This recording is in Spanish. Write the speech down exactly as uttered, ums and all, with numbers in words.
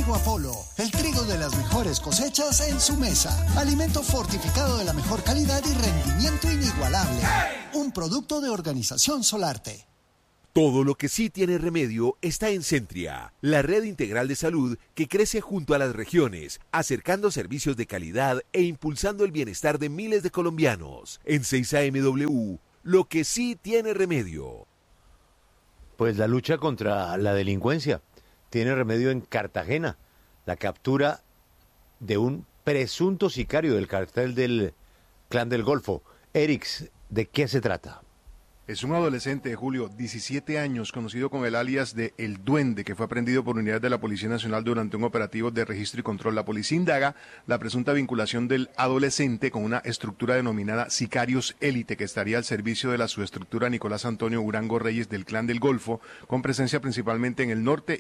Trigo Apolo, el trigo de las mejores cosechas en su mesa. Alimento fortificado de la mejor calidad y rendimiento inigualable. Un producto de Organización Solarte. Todo lo que sí tiene remedio está en Centria, la red integral de salud que crece junto a las regiones, acercando servicios de calidad e impulsando el bienestar de miles de colombianos. En seis A M W, lo que sí tiene remedio. Pues la lucha contra la delincuencia tiene remedio en Cartagena. La captura de un presunto sicario del cartel del Clan del Golfo. Erix, ¿de qué se trata? Es un adolescente de Julio, diecisiete años, conocido con el alias de El Duende, que fue aprendido por unidades de la Policía Nacional durante un operativo de registro y control. La policía indaga la presunta vinculación del adolescente con una estructura denominada Sicarios Élite, que estaría al servicio de la subestructura Nicolás Antonio Urango Reyes del Clan del Golfo, con presencia principalmente en el norte